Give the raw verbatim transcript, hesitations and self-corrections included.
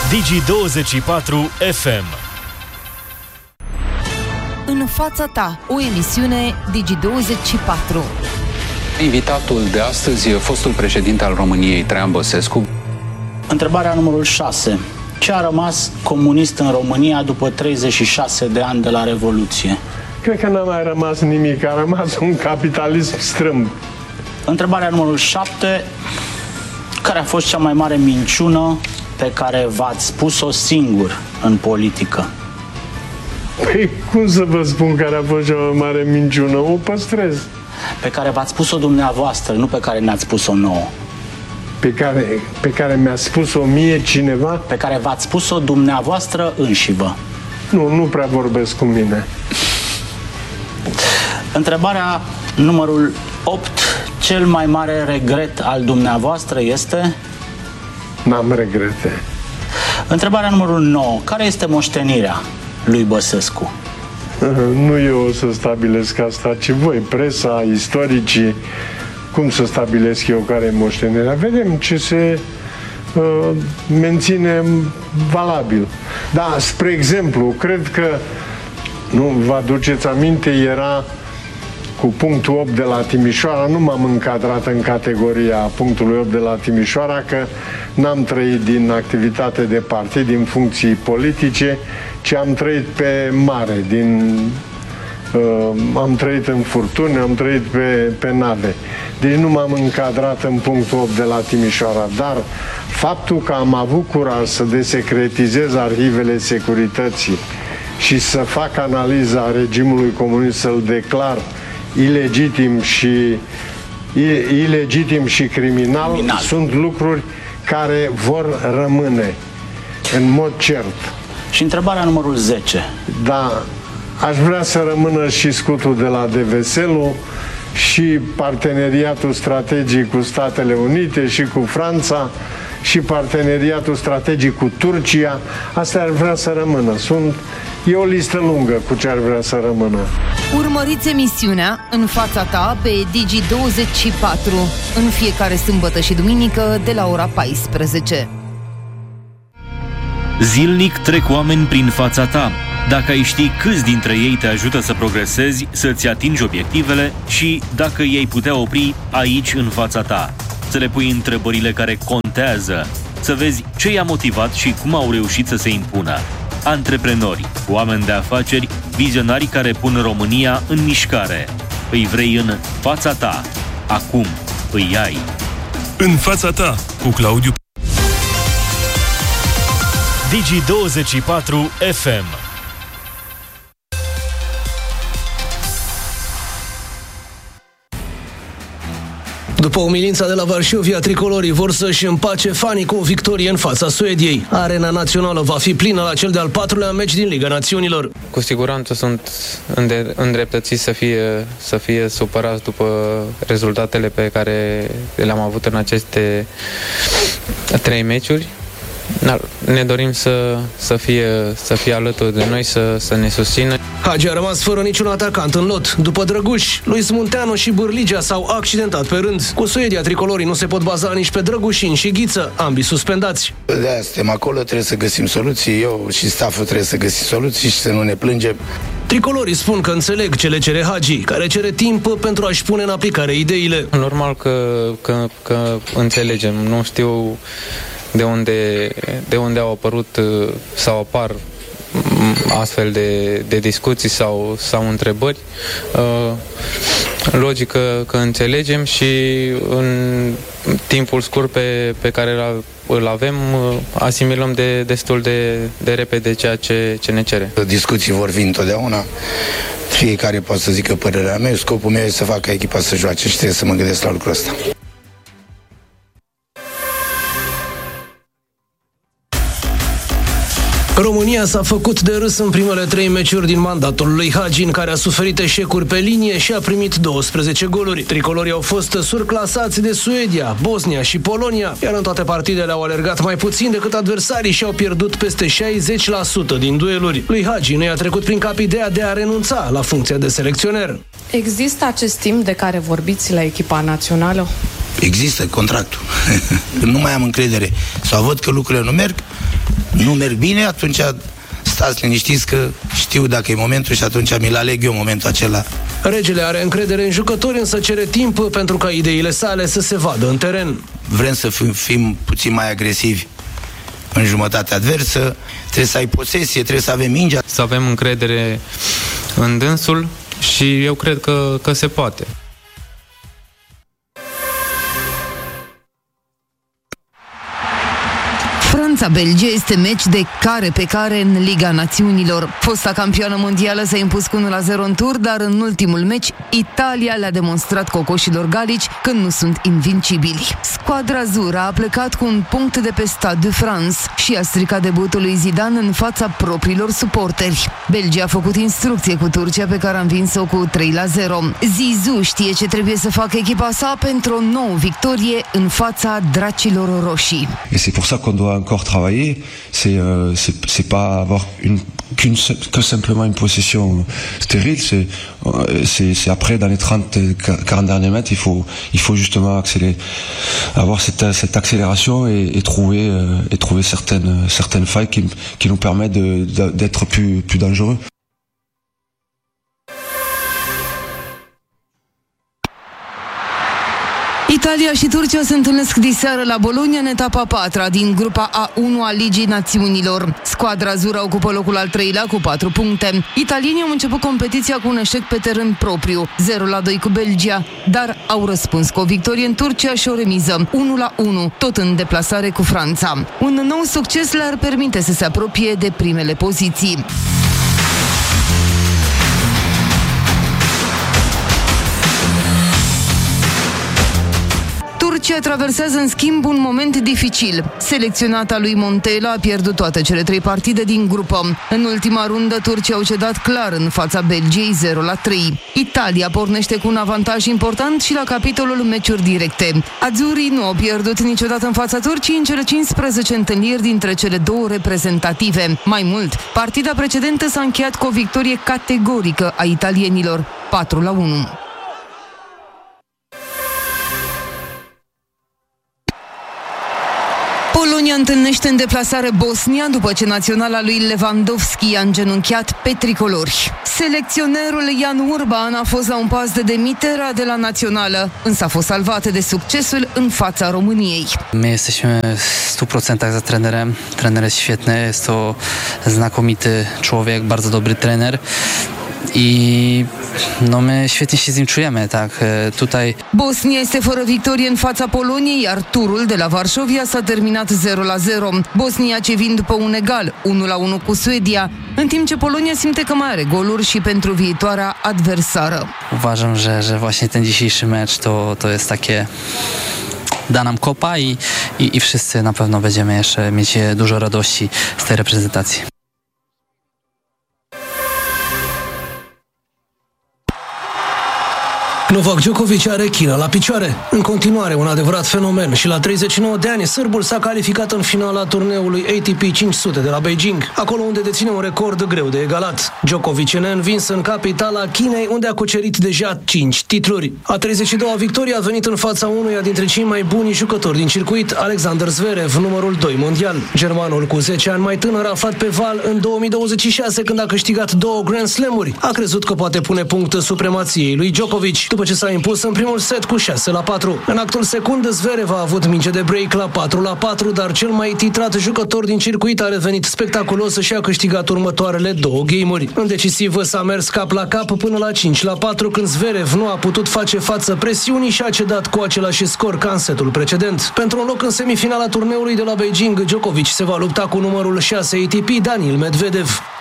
Digi douăzeci și patru F M. În fața ta, o emisiune Digi douăzeci și patru. Invitatul de astăzi e fostul președinte al României, Traian Băsescu. Întrebarea numărul șase. Ce a rămas comunist în România după treizeci și șase de ani de la Revoluție? Cred că n-a mai rămas nimic, a rămas un capitalism strâmb. Întrebarea numărul șapte. Care a fost cea mai mare minciună pe care v-ați spus-o singur în politică? Păi cum să vă spun care a fost cea mai mare minciună? O păstrez. Pe care v-ați spus-o dumneavoastră, nu pe care ne-ați spus-o nouă. Pe care, pe care mi-a spus-o mie cineva? Pe care v-ați spus-o dumneavoastră înșivă. Nu, nu prea vorbesc cu mine. Întrebarea numărul opt. Cel mai mare regret al dumneavoastră este? N-am regrete. Întrebarea numărul nouă. Care este moștenirea lui Băsescu? Nu eu o să stabilesc asta, ci voi, presa, istoricii. Cum să stabilesc eu care e moștenirea? Vedem ce se uh, menține valabil. Da, spre exemplu, cred că, nu vă aduceți aminte, era cu punctul opt de la Timișoara, nu m-am încadrat în categoria punctului opt de la Timișoara, că n-am trăit din activitate de partid, din funcții politice, ci am trăit pe mare, din, uh, am trăit în furtuni, am trăit pe, pe nave. Deci nu m-am încadrat în punctul opt de la Timișoara, dar faptul că am avut curaj să desecretizez arhivele securității și să fac analiza regimului comunist, să-l declar ilegitim și ilegitim și criminal, criminal, sunt lucruri care vor rămâne în mod cert. Și întrebarea numărul zece. Da, aș vrea să rămână și scutul de la Deveselu și parteneriatul strategic cu Statele Unite și cu Franța și parteneriatul strategic cu Turcia. Astea ar vrea să rămână. Sunt, e o listă lungă cu ce ar vrea să rămână. Urmăriți emisiunea În fața ta pe Digi douăzeci și patru în fiecare sâmbătă și duminică de la ora paisprezece. Zilnic trec oameni prin fața ta. Dacă ai ști câți dintre ei te ajută să progresezi, să-ți atingi obiectivele și dacă i-ai putea opri aici în fața ta, să le pui întrebările care contează, să vezi ce i-a motivat și cum au reușit să se impună. Antreprenori, oameni de afaceri, vizionari care pun România în mișcare. Îi vrei în fața ta. Acum îi ai. În fața ta, cu Claudiu. Digi douăzeci și patru F M. După umilința de la Varșovia, tricolorii vor să-și împace fanii cu o victorie în fața Suediei. Arena națională va fi plină la cel de-al patrulea meci din Liga Națiunilor. Cu siguranță sunt îndreptățiți să fie, să fie supărați după rezultatele pe care le-am avut în aceste trei meciuri. Ne dorim să, să, fie, să fie alături de noi, să, să ne susțină. Hagi a rămas fără niciun atacant în lot. După Drăguș, Luis Munteanu și Bârligea s-au accidentat pe rând. Cu Suedia, tricolorii nu se pot baza nici pe Drăgușin și Ghiță, ambii suspendați. De-aia suntem acolo, trebuie să găsim soluții. Eu și stafful trebuie să găsim soluții și să nu ne plângem. Tricolorii spun că înțeleg ce le cere Hagi, care cere timp pentru a-și pune în aplicare ideile. Normal că, că, că înțelegem. Nu știu de unde, de unde au apărut sau apar astfel de, de discuții sau, sau întrebări. Logic că, că înțelegem și în timpul scurt pe, pe care îl avem asimilăm de, destul de, de repede ceea ce, ce ne cere. Discuții vor fi întotdeauna. Fiecare poate să zică părerea mea. Scopul meu este să fac ca echipa să joace și trebuie să mă gândesc la lucrul ăsta. România s-a făcut de râs în primele trei meciuri din mandatul lui Hagi, în care a suferit eșecuri pe linie și a primit douăsprezece goluri. Tricolorii au fost surclasați de Suedia, Bosnia și Polonia, iar în toate partidele au alergat mai puțin decât adversarii și au pierdut peste șaizeci la sută din dueluri. Lui Hagi nu i-a trecut prin cap ideea de a renunța la funcția de selecționer. Există acest timp de care vorbiți la echipa națională? Există contractul. Nu mai am încredere. Sau văd că lucrurile nu merg, nu merg bine, atunci stați liniștiți că știu dacă e momentul și atunci mi-l aleg eu momentul acela. Regele are încredere în jucători, însă cere timp pentru ca ideile sale să se vadă în teren. Vrem să fim, fim puțin mai agresivi în jumătatea adversă, trebuie să ai posesie, trebuie să avem mingea. Să avem încredere în dânsul și eu cred că, că se poate. Franța-Belgia este meci de care pe care în Liga Națiunilor. Fosta campioană mondială s-a impus cu unu la zero în tur, dar în ultimul meci Italia le-a demonstrat cocoșilor galici că nu sunt invincibili. Squadra Azzurra a plecat cu un punct de pe Stade de France și a stricat debutul lui Zidane în fața propriilor suporteri. Belgia a făcut instrucție cu Turcia, pe care a învins-o cu trei la zero. Zizou știe ce trebuie să facă echipa sa pentru o nouă victorie în fața dracilor roșii. Et c'est pour ça qu'on doit encore travailler, c'est euh, c'est c'est pas avoir une qu'une que simplement une possession stérile, c'est c'est c'est après dans les trente quarante derniers mètres, il faut il faut justement accélérer, avoir cette cette accélération et, et trouver euh, et trouver certaines certaines failles qui qui nous permettent de, de d'être plus plus dangereux. Italia și Turcia se întâlnesc diseară la Bologna în etapa a patra din grupa A unu a Ligii Națiunilor. Squadra Azzurra ocupă locul al treilea cu patru puncte. Italienii au început competiția cu un eșec pe teren propriu, zero la doi cu Belgia, dar au răspuns cu o victorie în Turcia și o remiză, unu la unu, tot în deplasare cu Franța. Un nou succes le-ar permite să se apropie de primele poziții. Turcia traversează în schimb un moment dificil. Selecționata lui Montella a pierdut toate cele trei partide din grupă. În ultima rundă, Turcia au cedat clar în fața Belgiei zero la trei. Italia pornește cu un avantaj important și la capitolul meciuri directe. Azzurii nu au pierdut niciodată în fața Turciei în cele cincisprezece întâlniri dintre cele două reprezentative. Mai mult, partida precedentă s-a încheiat cu o victorie categorică a italienilor, patru la unu. Polonia întâlnește în deplasare Bosnia după ce naționala lui Lewandowski a îngenunchiat pe tricolori. Selecționerul Jan Urban a fost la un pas de demiterea de la națională, însă a fost salvat de succesul în fața României. My jesteśmy w stu procentach za trenerem. Trener jest świetny, jest to znakomity człowiek, bardzo dobry trener. I no my świetnie się z nim czujemy, tak, tutaj... Bosnia este fără victorie în fața Poloniei, iar turul de la Varșovia s-a terminat zero la zero. Bosnia ce vin după un egal, unu la unu cu Suedia, în timp ce Polonia simte că mai are goluri și pentru viitoarea adversară. Uważam, że, że właśnie ten dzisiejszy mecz to, to jest takie... da nam kopa i, i, i wszyscy na pewno będziemy jeszcze mieć dużo radości z tej reprezentacji. Novak Djokovic are China la picioare. În continuare, un adevărat fenomen și la treizeci și nouă de ani, sârbul s-a calificat în finala turneului A T P cinci sute de la Beijing, acolo unde deține un record greu de egalat. Djokovic e neînvins în capitala Chinei, unde a cucerit deja cinci titluri. A treizeci și doua victorie a venit în fața unuia dintre cei mai buni jucători din circuit, Alexander Zverev, numărul doi mondial. Germanul cu zece ani mai tânăr, aflat pe val în două mii douăzeci și șase, când a câștigat două Grand Slam-uri, a crezut că poate pune punct supremației lui Djokovic, după ce s-a impus în primul set cu șase la patru. În actul secund, Zverev a avut minge de break la patru la patru, dar cel mai titrat jucător din circuit a revenit spectaculos și a câștigat următoarele două game-uri. În decisiv s-a mers cap la cap până la cinci la patru, când Zverev nu a putut face față presiunii și a cedat cu același scor ca în setul precedent. Pentru un loc în semifinala turneului de la Beijing, Djokovic se va lupta cu numărul șase A T P, Daniil Medvedev.